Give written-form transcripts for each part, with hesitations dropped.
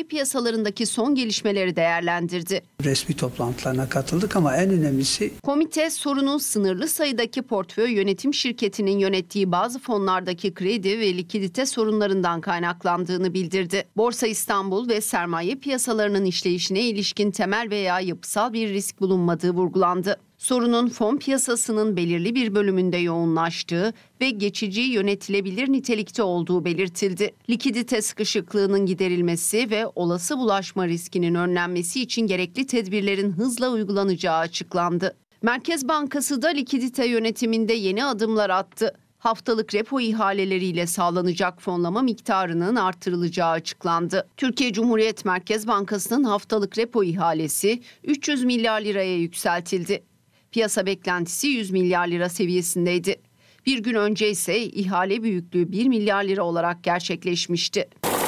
sermaye piyasalarındaki son gelişmeleri değerlendirdi. Resmi toplantılarına katıldık ama en önemlisi... Komite sorunun sınırlı sayıdaki portföy yönetim şirketinin yönettiği bazı fonlardaki kredi ve likidite sorunlarından kaynaklandığını bildirdi. Borsa İstanbul ve sermaye piyasalarının işleyişine ilişkin temel veya yapısal bir risk bulunmadığı vurgulandı. Sorunun fon piyasasının belirli bir bölümünde yoğunlaştığı ve geçici yönetilebilir nitelikte olduğu belirtildi. Likidite sıkışıklığının giderilmesi ve olası bulaşma riskinin önlenmesi için gerekli tedbirlerin hızla uygulanacağı açıklandı. Merkez Bankası da likidite yönetiminde yeni adımlar attı. Haftalık repo ihaleleriyle sağlanacak fonlama miktarının artırılacağı açıklandı. Türkiye Cumhuriyet Merkez Bankası'nın haftalık repo ihalesi 300 milyar liraya yükseltildi. Piyasa beklentisi 100 milyar lira seviyesindeydi. Bir gün önce ise ihale büyüklüğü 1 milyar lira olarak gerçekleşmişti.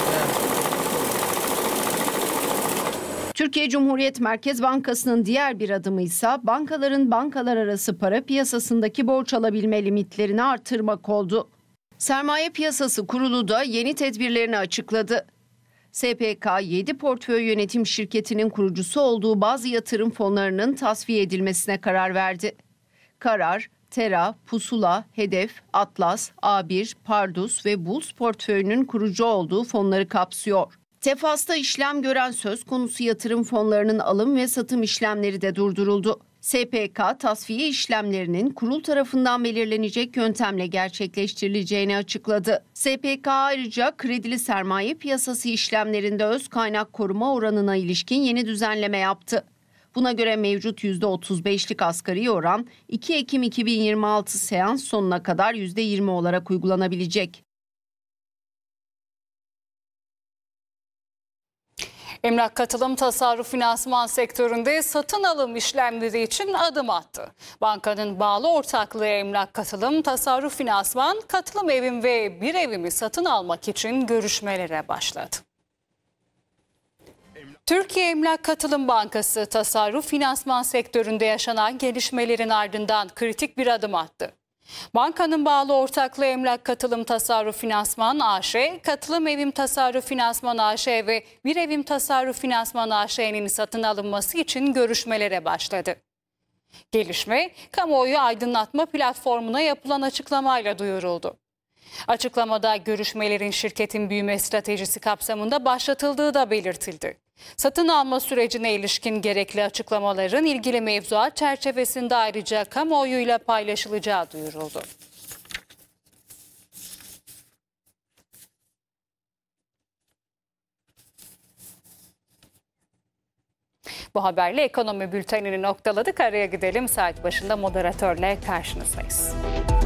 Türkiye Cumhuriyet Merkez Bankası'nın diğer bir adımı ise bankaların bankalar arası para piyasasındaki borç alabilme limitlerini artırmak oldu. Sermaye Piyasası Kurulu da yeni tedbirlerini açıkladı. SPK, 7 portföy yönetim şirketinin kurucusu olduğu bazı yatırım fonlarının tasfiye edilmesine karar verdi. Karar, Tera, Pusula, Hedef, Atlas, A1, Pardus ve Bulls portföyünün kurucu olduğu fonları kapsıyor. Tefas'ta işlem gören söz konusu yatırım fonlarının alım ve satım işlemleri de durduruldu. SPK, tasfiye işlemlerinin kurul tarafından belirlenecek yöntemle gerçekleştirileceğini açıkladı. SPK ayrıca kredili sermaye piyasası işlemlerinde öz kaynak koruma oranına ilişkin yeni düzenleme yaptı. Buna göre mevcut %35'lik asgari oran 2 Ekim 2026 seans sonuna kadar %20 olarak uygulanabilecek. Emlak katılım tasarruf finansman sektöründe satın alım işlemleri için adım attı. Bankanın bağlı ortaklığı Emlak Katılım Tasarruf Finansman, katılım evim ve bir evimi satın almak için görüşmelere başladı. Türkiye Emlak Katılım Bankası tasarruf finansman sektöründe yaşanan gelişmelerin ardından kritik bir adım attı. Bankanın bağlı ortaklığı Emlak Katılım Tasarruf Finansman AŞ, Katılım Evim Tasarruf Finansman AŞ ve Bir Evim Tasarruf Finansman AŞ'nin satın alınması için görüşmelere başladı. Gelişme, kamuoyu aydınlatma platformuna yapılan açıklamayla duyuruldu. Açıklamada görüşmelerin şirketin büyüme stratejisi kapsamında başlatıldığı da belirtildi. Satın alma sürecine ilişkin gerekli açıklamaların ilgili mevzuat çerçevesinde ayrıca kamuoyuyla paylaşılacağı duyuruldu. Bu haberle ekonomi bültenini noktaladık. Araya gidelim. Saat başında moderatörle karşınızdayız.